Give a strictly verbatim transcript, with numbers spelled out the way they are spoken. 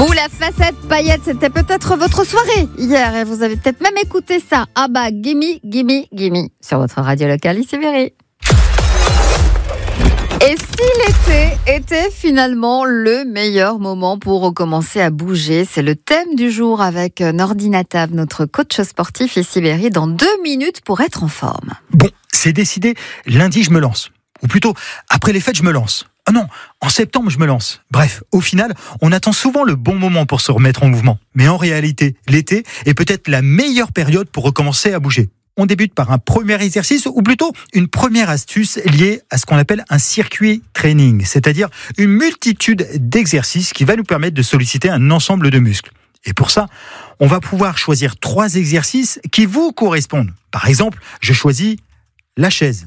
Vous, la facette paillette, c'était peut-être votre soirée hier et vous avez peut-être même écouté ça. Ah bah, gimme, gimme, gimme sur votre radio locale ici Berry. Et si l'été était finalement le meilleur moment pour recommencer à bouger, c'est le thème du jour avec Nordi Natav, notre coach sportif ici Berry, dans deux minutes pour être en forme. Bon, c'est décidé, lundi je me lance. Ou plutôt, après les fêtes je me lance. Ah non, en septembre je me lance. Bref, au final, on attend souvent le bon moment pour se remettre en mouvement. Mais en réalité, l'été est peut-être la meilleure période pour recommencer à bouger. On débute par un premier exercice, ou plutôt une première astuce liée à ce qu'on appelle un circuit training, c'est-à-dire une multitude d'exercices qui va nous permettre de solliciter un ensemble de muscles. Et pour ça, on va pouvoir choisir trois exercices qui vous correspondent. Par exemple, je choisis la chaise.